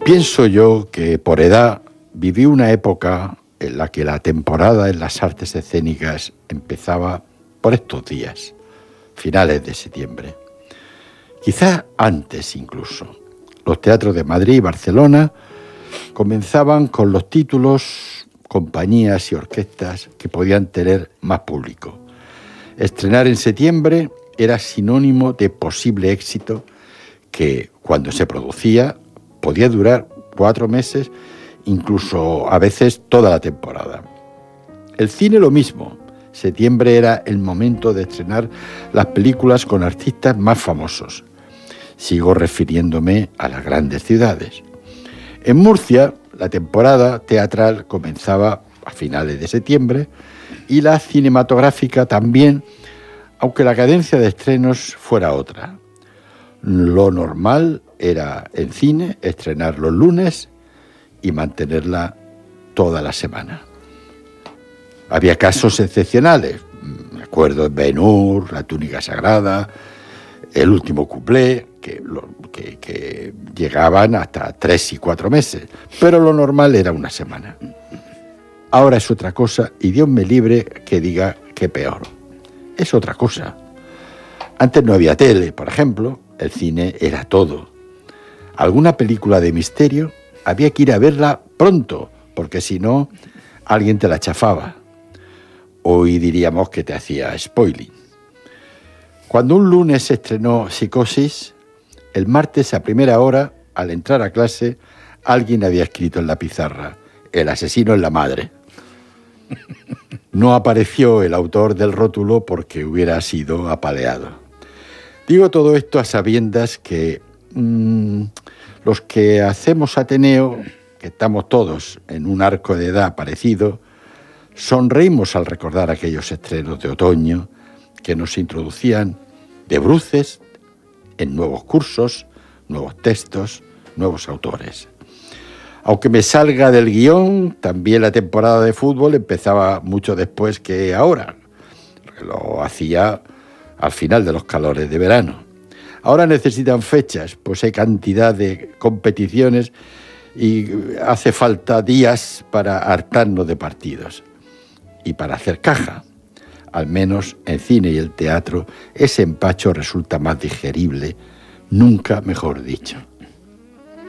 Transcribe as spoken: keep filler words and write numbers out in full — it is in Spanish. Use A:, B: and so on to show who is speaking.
A: Pienso yo que por edad viví una época en la que la temporada en las artes escénicas empezaba por estos días, finales de septiembre. Quizá antes incluso. Los teatros de Madrid y Barcelona comenzaban con los títulos, compañías y orquestas que podían tener más público. Estrenar en septiembre era sinónimo de posible éxito que, cuando se producía, podía durar cuatro meses, incluso a veces toda la temporada. El cine lo mismo. Septiembre era el momento de estrenar las películas con artistas más famosos. Sigo refiriéndome a las grandes ciudades. En Murcia, la temporada teatral comenzaba a finales de septiembre y la cinematográfica también, aunque la cadencia de estrenos fuera otra. Lo normal era en cine estrenar los lunes y mantenerla toda la semana. Había casos excepcionales, me acuerdo de Ben-Hur, La túnica sagrada, El último cuplé, que, lo, que, que llegaban hasta tres y cuatro meses, pero lo normal era una semana. Ahora es otra cosa y Dios me libre que diga que peor. Es otra cosa. Antes no había tele, por ejemplo, el cine era todo. Alguna película de misterio había que ir a verla pronto, porque si no, alguien te la chafaba. Hoy diríamos que te hacía spoiling. Cuando un lunes se estrenó Psicosis, el martes a primera hora, al entrar a clase, alguien había escrito en la pizarra: el asesino es la madre. No apareció el autor del rótulo porque hubiera sido apaleado. Digo todo esto a sabiendas que mmm, los que hacemos Ateneo, que estamos todos en un arco de edad parecido, sonreímos al recordar aquellos estrenos de otoño que nos introducían de bruces en nuevos cursos, nuevos textos, nuevos autores. Aunque me salga del guión, también la temporada de fútbol empezaba mucho después que ahora. Lo hacía al final de los calores de verano. Ahora necesitan fechas, pues hay cantidad de competiciones y hace falta días para hartarnos de partidos. Y para hacer caja, al menos en cine y el teatro, ese empacho resulta más digerible, nunca mejor dicho.